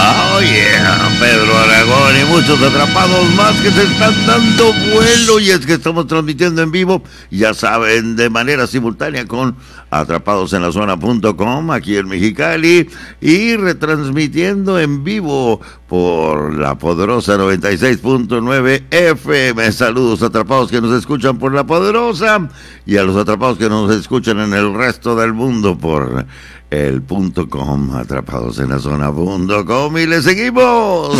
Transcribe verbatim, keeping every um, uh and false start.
Oh yeah, Pedro Aragón y muchos atrapados más que se están dando vuelo. Y es que estamos transmitiendo en vivo, ya saben, de manera simultánea con atrapados en la zona punto com aquí en Mexicali, y retransmitiendo en vivo por la poderosa noventa y seis punto nueve F M. Saludos atrapados que nos escuchan por la poderosa, y a los atrapados que nos escuchan en el resto del mundo por el punto com, atrapados en la zona punto com, y le seguimos.